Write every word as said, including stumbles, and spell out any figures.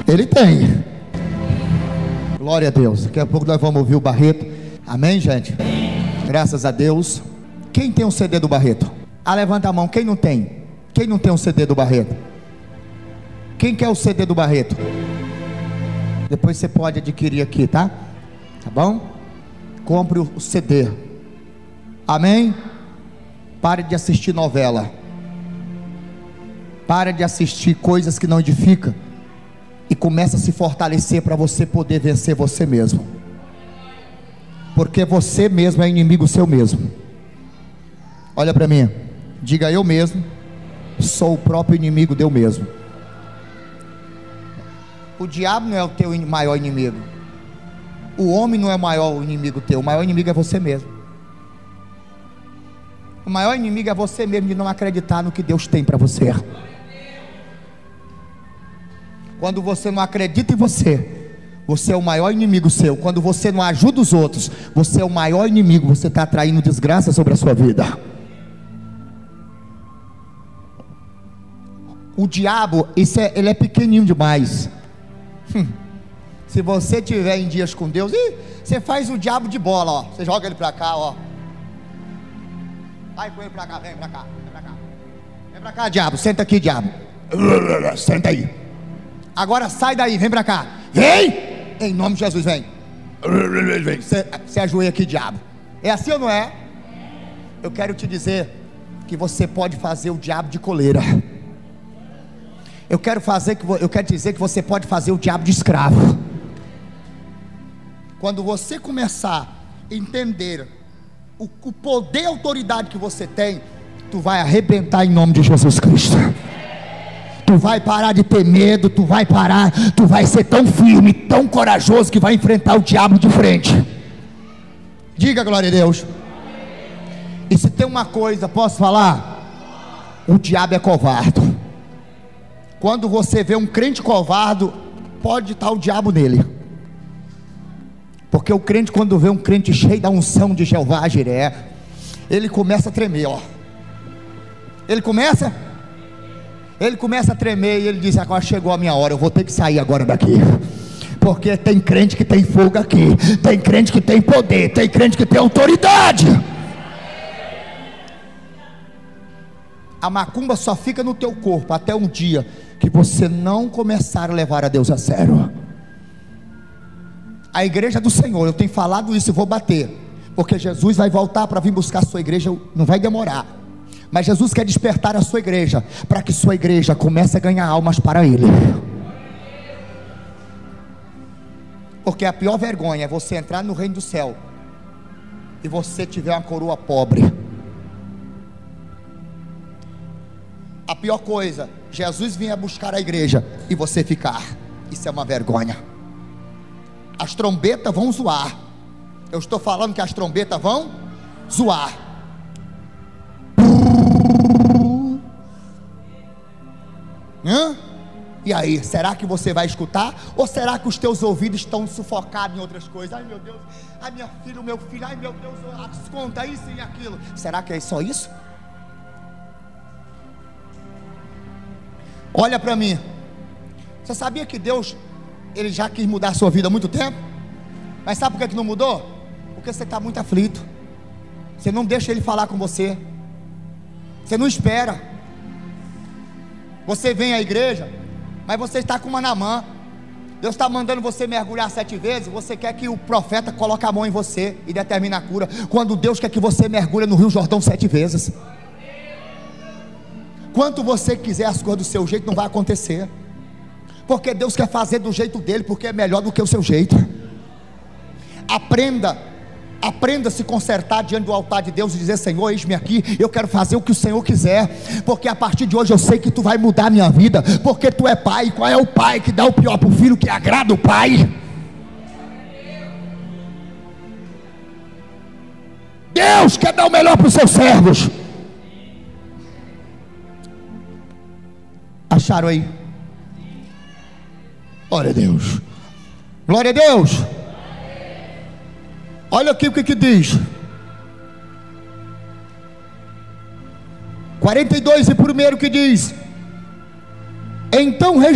Ele tem. Glória a Deus. Daqui a pouco nós vamos ouvir o Barreto. Amém, gente? Graças a Deus. Quem tem um C D do Barreto? Ah, levanta a mão. Quem não tem? Quem não tem um C D do Barreto? Quem quer o C D do Barreto? Depois você pode adquirir aqui, tá? Tá bom? Compre o C D. Amém? Pare de assistir novela. Pare de assistir coisas que não edificam. E comece a se fortalecer para você poder vencer você mesmo. Porque você mesmo é inimigo seu mesmo. Olha para mim. Diga: eu mesmo sou o próprio inimigo de eu mesmo. O diabo não é o teu maior inimigo. O homem não é o maior inimigo teu. O maior inimigo é você mesmo. O maior inimigo é você mesmo, de não acreditar no que Deus tem para você. Quando você não acredita em você, você é o maior inimigo seu. Quando você não ajuda os outros, você é o maior inimigo. Você está atraindo desgraça sobre a sua vida. O diabo, isso é, ele é pequenininho demais. Hum. Se você tiver em dias com Deus, ih, você faz o diabo de bola, ó. Você joga ele para cá, ó. Vai com ele para cá, vem para cá, vem para cá. Vem para cá, diabo, senta aqui, diabo. Senta aí. Agora sai daí, vem para cá. Vem! Em nome de Jesus, vem. Você, você ajoelha aqui, diabo. É assim ou não é? Eu quero te dizer que você pode fazer o diabo de coleira. Eu quero fazer que eu quero dizer que você pode fazer o diabo de escravo. Quando você começar a entender o, o poder e a autoridade que você tem, tu vai arrebentar em nome de Jesus Cristo. Tu vai parar de ter medo, tu vai parar, tu vai ser tão firme, tão corajoso que vai enfrentar o diabo de frente. Diga glória a Deus. E se tem uma coisa, posso falar? O diabo é covarde. Quando você vê um crente covarde, pode estar o diabo nele. Porque o crente, quando vê um crente cheio da unção de Jeová Jiré, ele começa a tremer, ó. Ele começa Ele começa a tremer e ele diz: agora chegou a minha hora, eu vou ter que sair agora daqui. Porque tem crente que tem fogo aqui, tem crente que tem poder, tem crente que tem autoridade. A macumba só fica no teu corpo até um dia que você não começar a levar a Deus a sério. A igreja do Senhor, eu tenho falado isso e vou bater, porque Jesus vai voltar para vir buscar a sua igreja, não vai demorar. Mas Jesus quer despertar a sua igreja, para que sua igreja comece a ganhar almas para Ele. Porque a pior vergonha é você entrar no reino do céu e você tiver uma coroa pobre. A pior coisa, Jesus vinha buscar a igreja e você ficar. Isso é uma vergonha. As trombetas vão zoar. Eu estou falando que as trombetas vão zoar. Hã? E aí, será que você vai escutar? Ou será que os teus ouvidos estão sufocados em outras coisas? Ai meu Deus, ai minha filha, o meu filho, ai meu Deus, as contas, isso e aquilo. Será que é só isso? Olha para mim. Você sabia que Deus, Ele já quis mudar a sua vida há muito tempo? Mas sabe por que não mudou? Porque você está muito aflito. Você não deixa Ele falar com você. Você não espera. Você vem à igreja, mas você está com uma na mão. Deus está mandando você mergulhar sete vezes. Você quer que o profeta coloque a mão em você e determine a cura, quando Deus quer que você mergulhe no Rio Jordão sete vezes. Quanto você quiser as coisas do seu jeito, não vai acontecer. Porque Deus quer fazer do jeito dele, porque é melhor do que o seu jeito. Aprenda, aprenda a se consertar diante do altar de Deus e dizer: Senhor, eis-me aqui, eu quero fazer o que o Senhor quiser. Porque a partir de hoje eu sei que tu vai mudar a minha vida. Porque tu é pai. Qual é o pai que dá o pior para o filho, que agrada o pai? Deus quer dar o melhor para os seus servos. Acharam aí? Glória a Deus. Glória a Deus. Olha aqui o que que diz. quarenta e dois e primeiro que diz: então